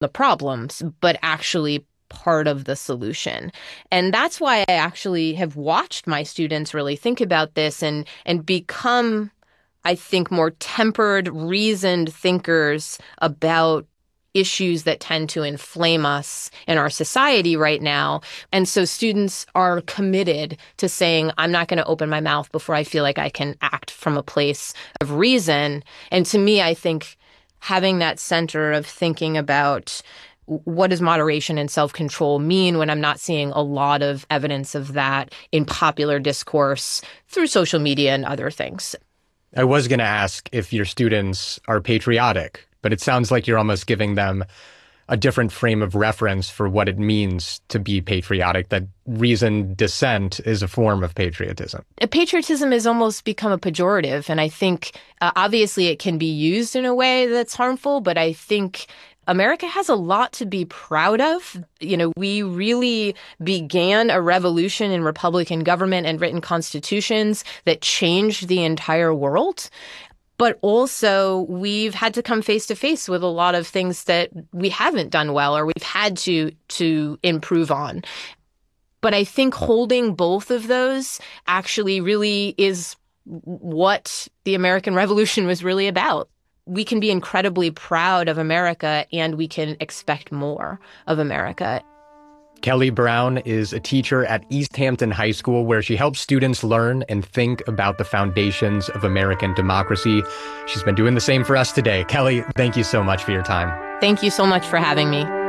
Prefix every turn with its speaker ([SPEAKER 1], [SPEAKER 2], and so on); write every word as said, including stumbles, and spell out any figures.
[SPEAKER 1] the problems, but actually part of the solution. And that's why I actually have watched my students really think about this and and become, I think, more tempered, reasoned thinkers about issues that tend to inflame us in our society right now. And so students are committed to saying, I'm not going to open my mouth before I feel like I can act from a place of reason. And to me, I think having that center of thinking about what does moderation and self-control mean when I'm not seeing a lot of evidence of that in popular discourse through social media and other things.
[SPEAKER 2] I was going to ask if your students are patriotic, but it sounds like you're almost giving them a different frame of reference for what it means to be patriotic, that reasoned dissent is a form of patriotism.
[SPEAKER 1] Patriotism has almost become a pejorative, and I think uh, obviously it can be used in a way that's harmful, but I think America has a lot to be proud of. You know, we really began a revolution in Republican government and written constitutions that changed the entire world. But also, we've had to come face to face with a lot of things that we haven't done well or we've had to to improve on. But I think holding both of those actually really is what the American Revolution was really about. We can be incredibly proud of America, and we can expect more of America.
[SPEAKER 2] Kelly Brown is a teacher at East Hampton High School, where she helps students learn and think about the foundations of American democracy. She's been doing the same for us today. Kelly, thank you so much for your time.
[SPEAKER 1] Thank you so much for having me.